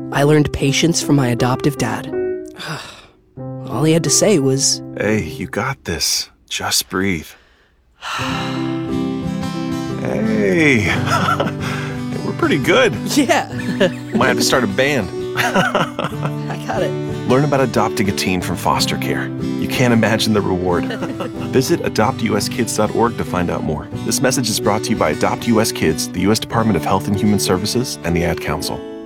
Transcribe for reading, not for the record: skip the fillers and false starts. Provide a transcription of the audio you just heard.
I learned patience from my adoptive dad. All he had to say was, "Hey, you got this. Just breathe." Hey, we're pretty good. yeah, Might have to start a band. I got it. Learn about adopting a teen from foster care. You can't imagine the reward. Visit adoptuskids.org to find out more. This message is brought to you by Adopt US Kids, the U.S. Department of Health and Human Services, and the Ad Council.